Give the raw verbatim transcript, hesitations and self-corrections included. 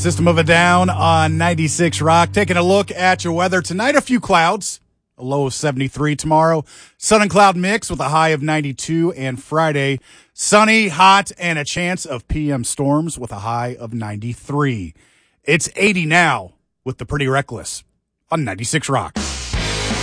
System of a Down on ninety-six Rock. Taking a look at your weather tonight. A few clouds, a low of seventy-three. Tomorrow, sun and cloud mix with a high of ninety-two. And Friday, sunny, hot, and a chance of P M storms with a high of ninety-three. It's eighty now with the Pretty Reckless on ninety-six Rock.